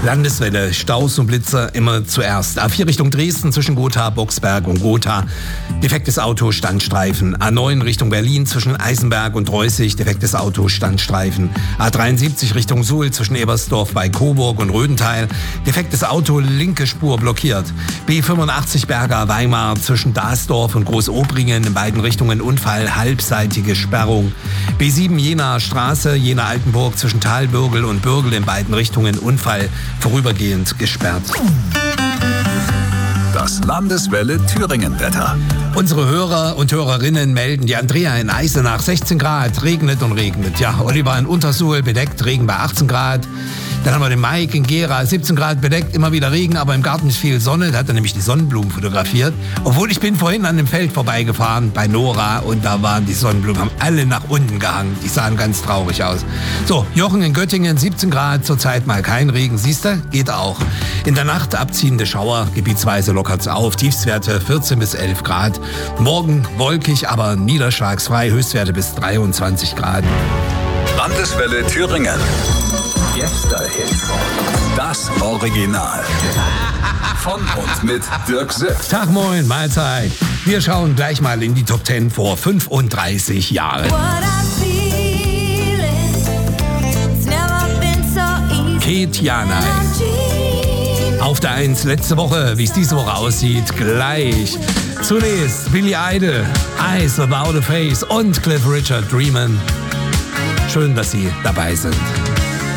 Landeswelle, Staus und Blitzer immer zuerst. A4 Richtung Dresden zwischen Gotha, Boxberg und Gotha. Defektes Auto, Standstreifen. A9 Richtung Berlin zwischen Eisenberg und Reußig. Defektes Auto, Standstreifen. A73 Richtung Suhl zwischen Ebersdorf bei Coburg und Rödental. Defektes Auto, linke Spur blockiert. B85 Berger, Weimar zwischen Dasdorf und Großobringen. In beiden Richtungen Unfall, halbseitige Sperrung. B7 Jena Straße, Jena Altenburg zwischen Talbürgel und Bürgel. In beiden Richtungen Unfall, vorübergehend gesperrt. Das Landeswelle Thüringen-Wetter. Unsere Hörer und Hörerinnen melden, die Andrea in Eisenach 16 Grad, regnet und regnet. Ja, Oliver in Untersuhl bedeckt, Regen bei 18 Grad. Dann haben wir den Mike in Gera, 17 Grad bedeckt, immer wieder Regen, aber im Garten ist viel Sonne. Da hat er nämlich die Sonnenblumen fotografiert. Obwohl ich bin vorhin an dem Feld vorbeigefahren bei Nora und da waren die Sonnenblumen, haben alle nach unten gehangen. Die sahen ganz traurig aus. So, Jochen in Göttingen, 17 Grad, zurzeit mal kein Regen. Siehst du, geht auch. In der Nacht abziehende Schauer, gebietsweise lockert's auf. Tiefstwerte 14 bis 11 Grad. Morgen wolkig, aber niederschlagsfrei, Höchstwerte bis 23 Grad. Landeswelle Thüringen. Gäste-Hits. Das Original. Von und mit Dirk Sipp. Tag, moin, Mahlzeit. Wir schauen gleich mal in die Top 10 vor 35 Jahren. Ketiana. Auf der 1 letzte Woche, wie es diese Woche aussieht, gleich. Zunächst Billy Idol, Eyes Without a Face und Cliff Richard, Dreamin'. Schön, dass Sie dabei sind.